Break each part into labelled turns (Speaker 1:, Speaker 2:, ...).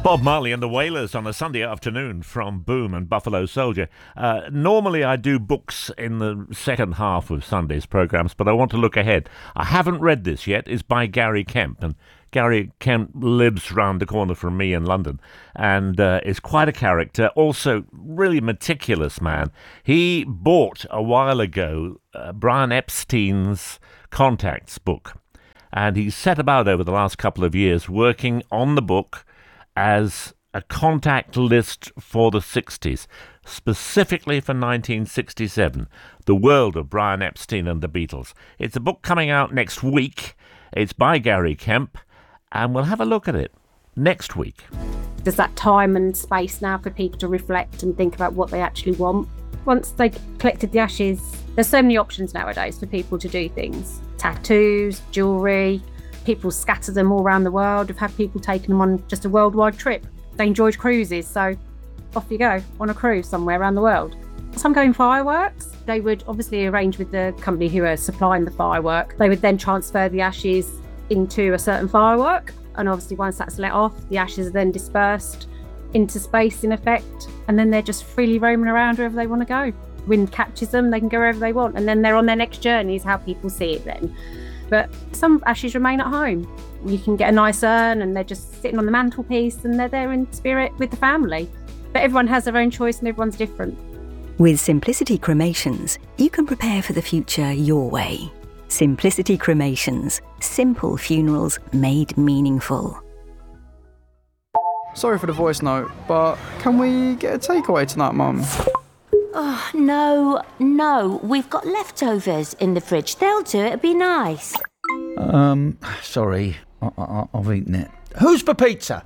Speaker 1: Bob Marley and the Wailers on a Sunday afternoon from Boom and Buffalo Soldier. Normally I do books in the second half of Sunday's programmes, but I want to look ahead. I haven't read this yet. It's by Gary Kemp, and Gary Kemp lives round the corner from me in London and is quite a character, also really meticulous man. He bought a while ago Brian Epstein's Contacts book, and he's set about over the last couple of years working on the book as a contact list for the 60s, specifically for 1967, the world of Brian Epstein and the Beatles. It's a book coming out next week. It's by Gary Kemp, and we'll have a look at it next week.
Speaker 2: There's that time and space now for people to reflect and think about what they actually want. Once they collected the ashes, there's so many options nowadays for people to do things. Tattoos, jewellery. People scatter them all around the world. We've had people taking them on just a worldwide trip. They enjoyed cruises, so off you go on a cruise somewhere around the world. Some going fireworks. They would obviously arrange with the company who are supplying the firework. They would then transfer the ashes into a certain firework, and obviously once that's let off, the ashes are then dispersed into space in effect, and then they're just freely roaming around wherever they want to go. Wind catches them, they can go wherever they want, and then they're on their next journey is how people see it then. But some ashes remain at home. You can get a nice urn and they're just sitting on the mantelpiece and they're there in spirit with the family. But everyone has their own choice and everyone's different.
Speaker 3: With Simplicity Cremations, you can prepare for the future your way. Simplicity Cremations. Simple funerals made meaningful.
Speaker 4: Sorry for the voice note, but can we get a takeaway tonight, Mum?
Speaker 5: Oh, no. We've got leftovers in the fridge. They'll do it. It'd be nice.
Speaker 6: Sorry. I've eaten it. Who's for pizza?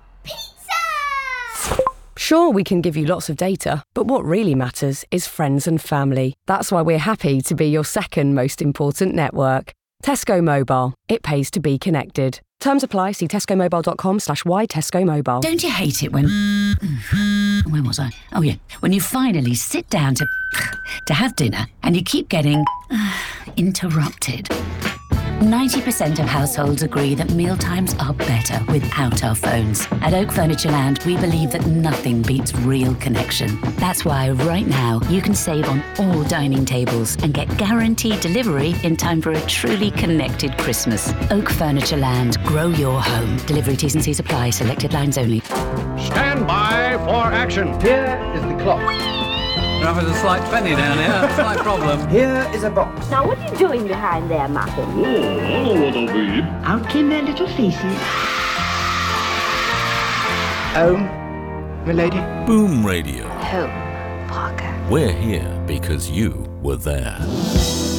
Speaker 7: Sure, we can give you lots of data, but what really matters is friends and family. That's why we're happy to be your second most important network. Tesco Mobile. It pays to be connected. Terms apply. See tescomobile.com/why-tesco-mobile.
Speaker 8: Don't you hate it when... Where was I? Oh, yeah. When you finally sit down to have dinner and you keep getting interrupted. 90% of households agree that mealtimes are better without our phones. At Oak Furniture Land, we believe that nothing beats real connection. That's why right now you can save on all dining tables and get guaranteed delivery in time for a truly connected Christmas. Oak Furniture Land. Grow your home. Delivery T's and C's apply. Selected lines only.
Speaker 9: Stand by for action.
Speaker 10: Here is the clock.
Speaker 11: Now there's a slight penny down here, slight problem.
Speaker 10: Here is a box.
Speaker 5: Now, what are you doing behind there, Martin?
Speaker 9: Oh, I know what I'll be.
Speaker 5: Out came their little faces.
Speaker 10: Home, milady.
Speaker 12: Boom Radio.
Speaker 5: Home, Parker.
Speaker 12: We're here because you were there.